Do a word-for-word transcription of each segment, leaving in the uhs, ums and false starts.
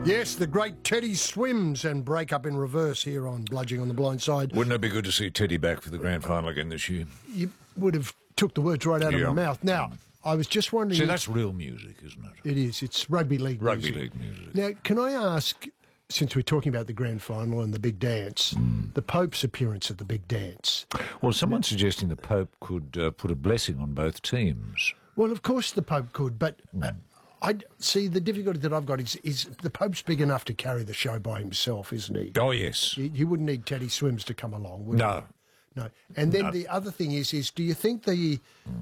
Yes, the great Teddy Swims and break up in reverse here on Bludging on the Blind Side. Wouldn't it be good to see Teddy back for the grand final again this year? You would have took the words right out Yeah. of my mouth. Now, I was just wondering... See, that's real music, isn't it? It is. It's rugby league Rugby music. league music. Now, can I ask, since we're talking about the grand final and the big dance, Mm. the Pope's appearance at the big dance? Well, someone's suggesting the Pope could uh, put a blessing on both teams. Well, of course the Pope could, but... Uh, I see the difficulty that I've got is, is the Pope's big enough to carry the show by himself, isn't he? Oh, yes. You, you wouldn't need Teddy Swims to come along, would you? No. No. And then No. the other thing is, is do you think the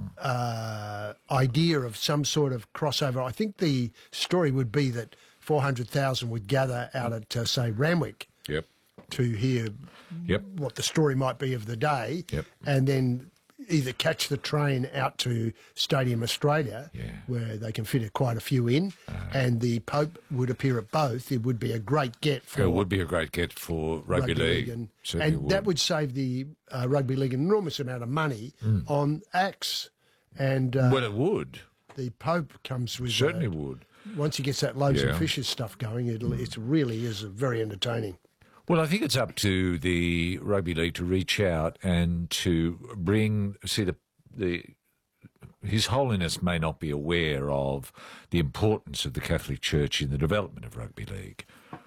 uh, idea of some sort of crossover, I think the story would be that four hundred thousand would gather out at, uh, say, Randwick Yep. to hear Yep. what the story might be of the day, Yep. and then either catch the train out to Stadium Australia, Yeah. where they can fit quite a few in, and the Pope would appear at both. It would be a great get for It would be a great get for rugby, league. and, Certainly and that would save the uh, rugby league an enormous amount of money on acts. And uh, Well, it would. the Pope comes with Certainly uh, would. once he gets that loaves Yeah. and fishes stuff going, it'll, it really is very entertaining. Well, I think it's up to the rugby league to reach out and to bring, see, the, the His Holiness may not be aware of the importance of the Catholic Church in the development of rugby league.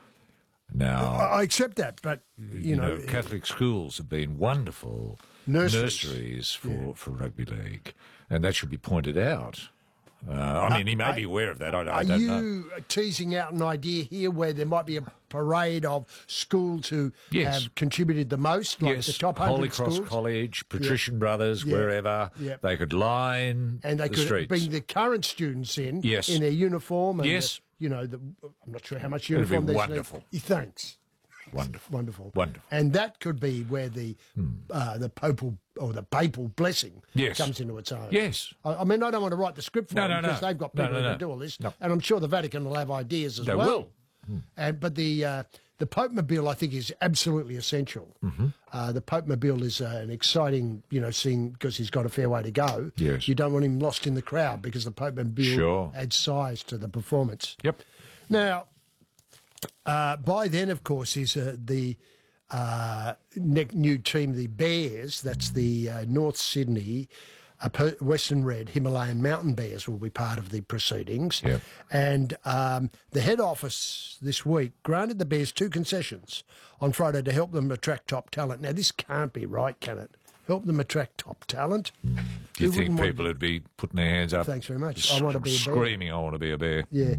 Now, I I accept that, but you, you know, know, Catholic schools have been wonderful Nurseries. nurseries for, for rugby league, and that should be pointed out. Uh, I mean, he may be aware of that. I, I are don't you know. teasing out an idea here where there might be a parade of schools who Yes. have contributed the most, like Yes, the top Holy hundred Cross schools? College, Patrician Brothers, Yeah. wherever, Yeah. they could line And they the could streets. bring the current students in, Yes. in their uniform. And Yes. the, you know, the, I'm not sure how much It'd be uniform there's. wonderful. There. Thanks. Wonderful. Wonderful. Wonderful. And that could be where the uh, the papal or the papal blessing Yes. comes into its own. Yes. I, I mean, I don't want to write the script for No, them no, because no. they've got No, people no, who no. can do all this, No. and I'm sure the Vatican will have ideas as They well. will. And but the uh, the Pope Mobile, I think, is absolutely essential. Mm-hmm. Uh, the Pope Mobile is uh, an exciting, you know, scene because he's got a fair way to go. Yes. You don't want him lost in the crowd because the Pope Mobile Sure. adds size to the performance. Yep. Now, uh, by then, of course, is uh, the uh, ne- new team, the Bears. That's the uh, North Sydney uh, per- Western Red Himalayan Mountain Bears will be part of the proceedings. Yep. And um, the head office this week granted the Bears two concessions on Friday to help them attract top talent. Now, this can't be right, can it? Help them attract top talent? Do you Who think wouldn't want- people would be putting their hands up? Thanks very much. s- I want to be a bear. Screaming, I want to be a bear. Yeah.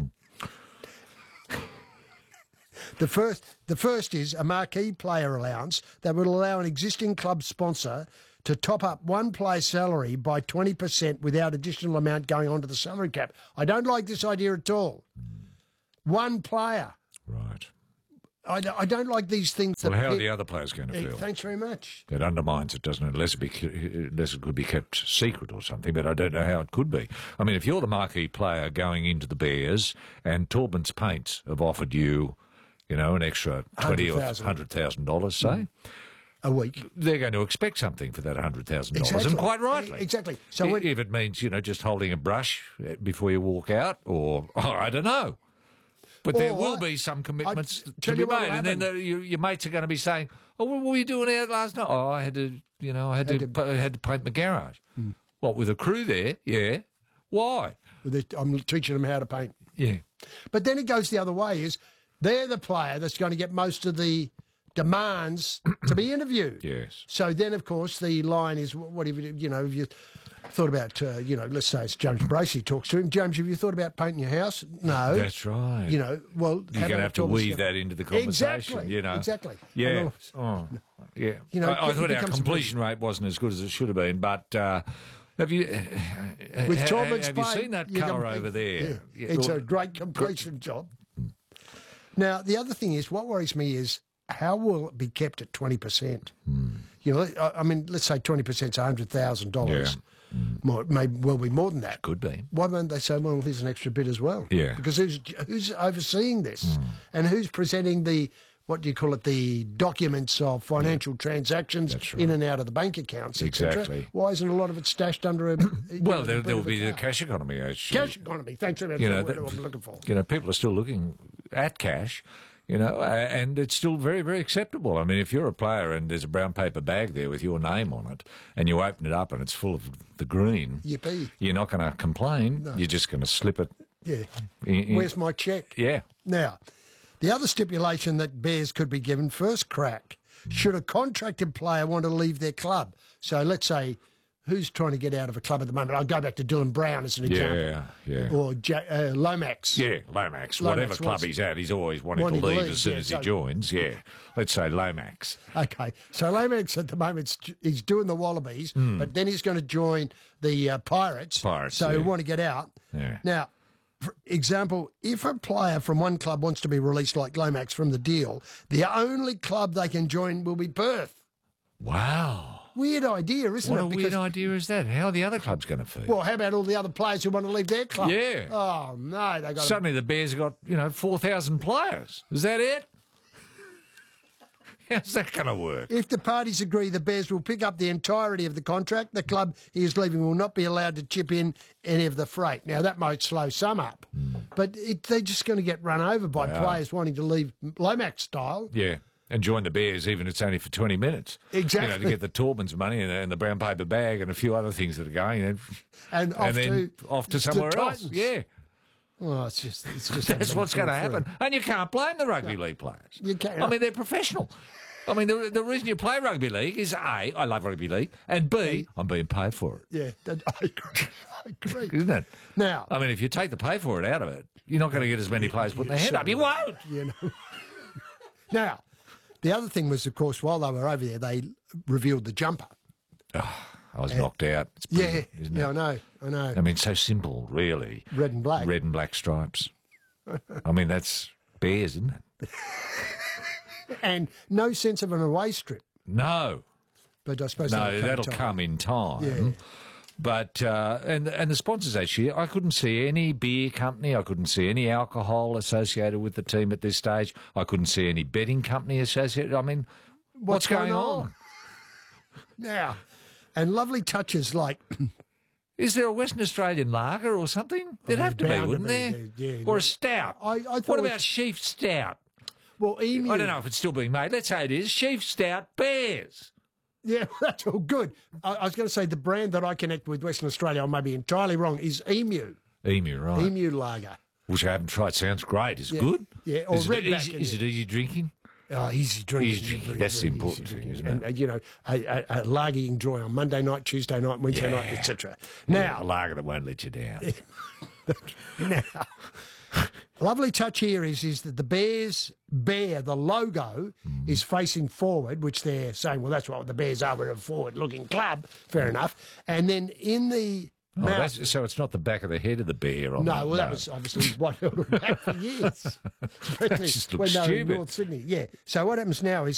The first, the first is a marquee player allowance that would allow an existing club sponsor to top up one player's salary by twenty percent without additional amount going onto the salary cap. I don't like this idea at all. One player. Right. I, d- I don't like these things. That Well, how are get- the other players going to Eh, feel? Thanks very much. It undermines it, doesn't it? Unless it, be, unless it could be kept secret or something, but I don't know how it could be. I mean, if you're the marquee player going into the Bears and Torben's Paints have offered you, you know, an extra twenty or one hundred thousand. one hundred thousand dollars, say, A week. they're going to expect something for that one hundred thousand dollars, Exactly. and quite rightly. Exactly. So I- when- if it means, you know, just holding a brush before you walk out, or, oh, I don't know. But there Or, will be some commitments I- to tell be you what'll made, and then happen. the, you, your mates are going to be saying, "Oh, what were you doing out last night?" "Oh, I had to, you know, I had, Had to, to- pa- had to paint my garage." What, with a crew there? Yeah. Why? I'm teaching them how to paint. Yeah. But then it goes the other way, is they're the player that's going to get most of the demands to be interviewed. Yes. So then, of course, the line is, what have you, you know, have you thought about, uh, you know, let's say it's James Bracey talks to him. James, have you thought about painting your house? No. That's right. You know, well... You're going to have to weave that into the conversation, Exactly, you know. exactly. Yeah. And Oh, yeah. You know, I, I it thought our becomes a completion rate wasn't as good as it should have been, but uh, have you With ha- Torben's have you paint, seen that you colour can- over there? Yeah, it's a great completion job. Now, the other thing is, what worries me is how will it be kept at twenty percent? You know, I, I mean, let's say twenty percent is one hundred thousand dollars. More, may well be more than that. Could be. Why don't they say, well, here's an extra bit as well? Yeah. Because who's who's overseeing this, and who's presenting the what do you call it, the documents of financial transactions That's in right. and out of the bank accounts, et cetera? Exactly. Why isn't a lot of it stashed under a? you Well, know, there, the there will boot of be a the car? cash economy, actually. Cash economy. Thanks very much. You You know, know, that- what I'm looking for. You know, people are still looking at cash, you know, uh, and it's still very, very acceptable. I mean, if you're a player and there's a brown paper bag there with your name on it, and you open it up and it's full of the green, Yippee. you're not going to complain. No. You're just going to slip it. Yeah. In, in, Where's my cheque? Yeah. Now, the other stipulation that Bears could be given first crack, should a contracted player want to leave their club. So let's say, who's trying to get out of a club at the moment? I'll go back to Dylan Brown as an example. Yeah, yeah. Or J- uh, Lomax. Yeah, Lomax. Whatever Lomax club was- he's at, he's always wanting wanting to to leave leave, as soon yeah, as so- he joins. Yeah. Let's say Lomax. Okay, so Lomax at the moment, he's doing the Wallabies, but then he's going to join the uh, Pirates. Pirates, So yeah. we want to get out. Yeah. Now, for example, if a player from one club wants to be released like Lomax from the deal, the only club they can join will be Perth. Wow. Weird idea, isn't What it? a weird idea is that? How are the other clubs going to feel? Well, how about all the other players who want to leave their club? Yeah. Oh, no, they got Suddenly the Bears have got, you know, four thousand players. Is that it? How's that going to work? If the parties agree the Bears will pick up the entirety of the contract, the club he is leaving will not be allowed to chip in any of the freight. Now, that might slow some up, but it, they're just going to get run over by players wanting to leave Lomax style. Yeah. And join the Bears, even if it's only for twenty minutes. Exactly. You know, to get the Torban's money and, and the brown paper bag and a few other things that are going. And, And, off and then to, off to somewhere to else. Titans. Yeah. Well, it's just, it's just That's what's going to through. happen. And you can't blame the rugby league players. You can't. I mean, they're professional. I mean, the, the reason you play rugby league is A, I love rugby league, and B, I'm being paid for it. Yeah, that, I agree. I agree. Isn't it? Now, I mean, if you take the pay for it out of it, you're not going to get as many players putting their hand up. You won't. you know. Now, the other thing was, of course, while they were over there, they revealed the jumper. Oh, I was knocked out. It's Yeah, brilliant, isn't yeah, it? I know, I know. I mean, so simple, really. Red and black. Red and black stripes. I mean, that's Bears, isn't it? And no sense of an away strip. No. But I suppose No, that'll that'll time. come in time. Yeah. But uh, and and the sponsors actually, I couldn't see any beer company, I couldn't see any alcohol associated with the team at this stage. I couldn't see any betting company associated. I mean, what's, What's going going on? on? Now, and lovely touches like Is there a Western Australian lager or something? There'd Oh, have to be, bound to wouldn't be, there? yeah, yeah, or no. a stout. I- I thought what it was- about Sheaf Stout? well, emu. I don't know if it's still being made. Let's say it is. Sheaf Stout Bears. Yeah, that's all good. I, I was going to say the brand that I connect with Western Australia, I may be entirely wrong, is Emu. Emu, right. Emu lager. Which I haven't tried. Sounds great. Is it good? Yeah, or is, it Redback, easy, yeah. is it easy drinking? Oh, easy drinking. Easy drinking. That's the important thing, isn't it? And, uh, you know, a, a, a lager you enjoy on Monday night, Tuesday night, Wednesday night, et cetera. A Now, lager that won't let you down. now, lovely touch here is, is that the Bears bear, the logo, Mm. is facing forward, which they're saying, well, that's what the Bears are. We're a forward-looking club. Fair enough. And then in the Oh, mouth, that's, so it's not the back of the head of the bear on no, that, well, that was obviously what held them back for years. Especially just when looks they were in stupid. North Sydney. Yeah. So what happens now is